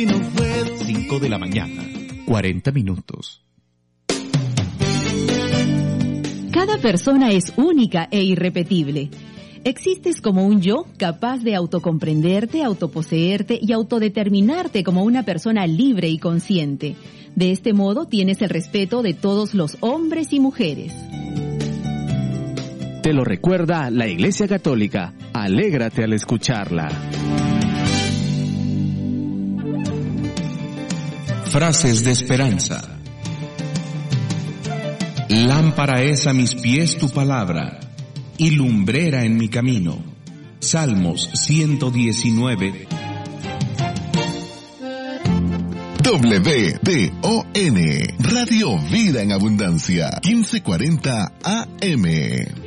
5 de la mañana, 40 minutos. Cada persona es única e irrepetible. Existes como un yo capaz de autocomprenderte, autoposeerte y autodeterminarte como una persona libre y consciente. De este modo tienes el respeto de todos los hombres y mujeres. Te lo recuerda la Iglesia Católica. Alégrate al escucharla. Frases de esperanza. Lámpara es a mis pies tu palabra, y lumbrera en mi camino. Salmos 119. WDON, Radio Vida en Abundancia, 1540 AM.